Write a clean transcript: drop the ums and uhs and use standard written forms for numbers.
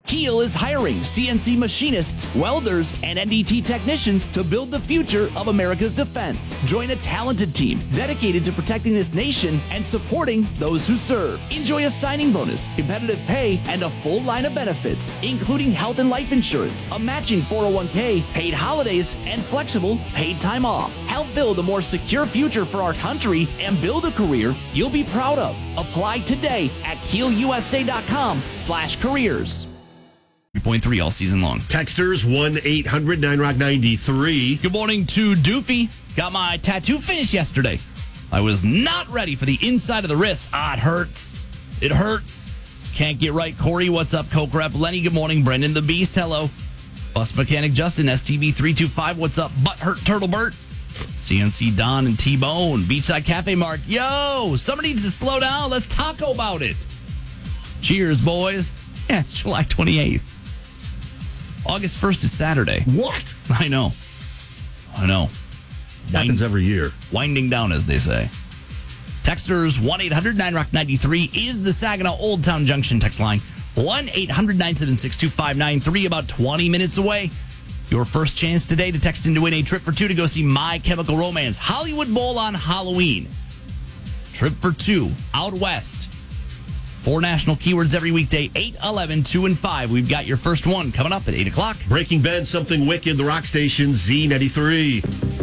Kiel is hiring CNC machinists, welders, and NDT technicians to build the future of America's defense. Join a talented team dedicated to protecting this nation and supporting those who serve. Enjoy a signing bonus, competitive pay, and a full line of benefits, including health and life insurance, a matching 401k, paid holidays, and flexible paid time off. Help build a more secure future for our country and build a career you'll be proud of. Apply today at KielUSA.com/careers. 3.3 all season long. Texters 1-800-9ROCK-93. Good morning to Doofy. Got my tattoo finished yesterday. I was not ready for the inside of the wrist. It hurts. It hurts. Can't get right. Corey, what's up? Coke Rep. Lenny, good morning. Brendan the Beast, hello. Bus Mechanic Justin, STB325, what's up? Butthurt Turtle Bert. CNC Don and T-Bone. Beachside Cafe Mark. Yo, somebody needs to slow down. Let's taco about it. Cheers, boys. Yeah, it's July 28th. August 1st is Saturday. What? I know. Happens every year. Winding down, as they say. Texters 1-800-9ROCK-93 is the Saginaw Old Town Junction text line. 1-800-976-2593, about 20 minutes away. Your first chance today to text in to win a trip for two to go see My Chemical Romance Hollywood Bowl on Halloween. Trip for two out west. 4 national keywords every weekday, 8, 11, 2, and 5. We've got your first one coming up at 8 o'clock. Breaking Ben, Something Wicked, the rock station, Z93.